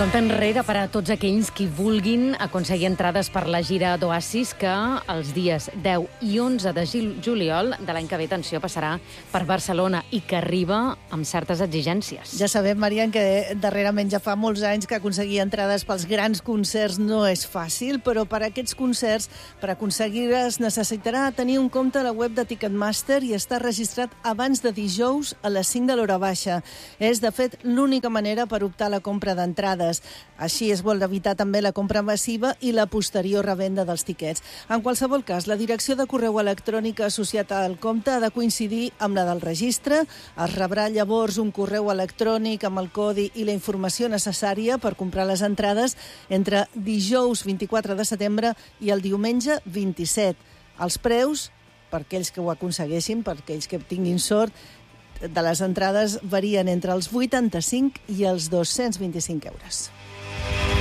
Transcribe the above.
Compte enrere per a tots aquells qui vulguin aconseguir entrades per la gira d'Oasis, que els dies 10 i 11 de juliol de l'any que ve, atenció, passarà per Barcelona i que arriba amb certes exigències. Ja sabem, Marian, que darrerament ja fa molts anys que aconseguir entrades pels grans concerts no és fàcil, però per a aquests concerts, per aconseguir-les, necessitarà tenir un compte a la web de Ticketmaster i estar registrat abans de dijous a les 5 de l'hora baixa. És, de fet, l'única manera per optar a la compra d'entrades. Així es vol evitar també la compra massiva i la posterior revenda dels tiquets. En qualsevol cas, la direcció de correu electrònic associat al compte ha de coincidir amb la del registre. Es rebrà llavors un correu electrònic amb el codi i la informació necessària per comprar les entrades entre dijous 24 de setembre i el diumenge 27. Els preus, per aquells que ho aconsegueixin, per aquells que tinguin sort, de les entrades varien entre els 85 i els 225 euros.